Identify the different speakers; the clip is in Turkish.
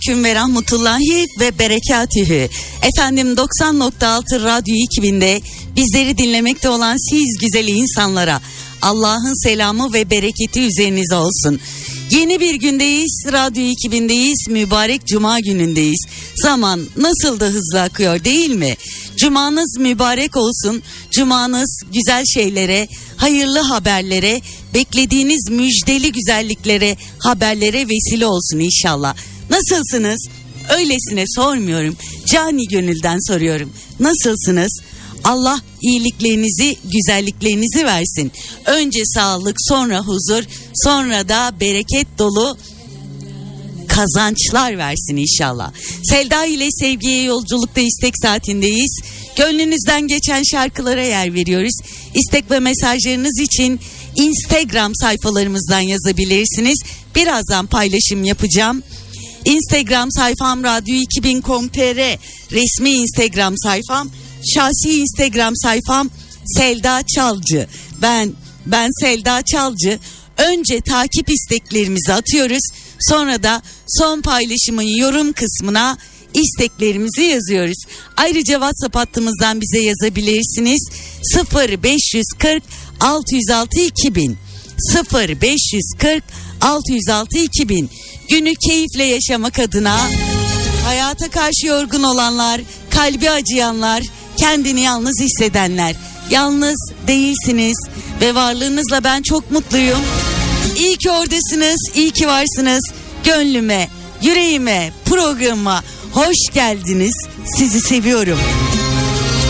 Speaker 1: Aleyküm ve rahmetullahi ve berekatühü. Efendim 90.6 Radyo 2000'de bizleri dinlemekte olan siz güzel insanlara Allah'ın selamı ve bereketi üzerinize olsun. Yeni bir gündeyiz, Radyo 2000'deyiz, mübarek Cuma günündeyiz. Zaman nasıl da hızlı akıyor değil mi? Cumanız mübarek olsun, cumanız güzel şeylere, hayırlı haberlere, beklediğiniz müjdeli güzelliklere, haberlere vesile olsun inşallah. Nasılsınız? Öylesine sormuyorum, cani gönülden soruyorum. Nasılsınız? Allah iyiliklerinizi, güzelliklerinizi versin. Önce sağlık, sonra huzur, sonra da bereket dolu kazançlar versin inşallah. Selda ile sevgiye yolculukta istek saatindeyiz. Gönlünüzden geçen şarkılara yer veriyoruz. İstek ve mesajlarınız için Instagram sayfalarımızdan yazabilirsiniz. Birazdan paylaşım yapacağım. Instagram sayfam radyo2000.com.tr resmi Instagram sayfam. Şahsi Instagram sayfam Selda Çalcı. Ben Selda Çalcı. Önce takip isteklerimizi atıyoruz. Sonra da son paylaşımın yorum kısmına isteklerimizi yazıyoruz. Ayrıca WhatsApp hattımızdan bize yazabilirsiniz. 0540 606 2000 0540 606 2000. Günü keyifle yaşamak adına, hayata karşı yorgun olanlar, kalbi acıyanlar, kendini yalnız hissedenler, yalnız değilsiniz ve varlığınızla ben çok mutluyum. İyi ki oradasınız, iyi ki varsınız. Gönlüme, yüreğime, programa hoş geldiniz. Sizi seviyorum.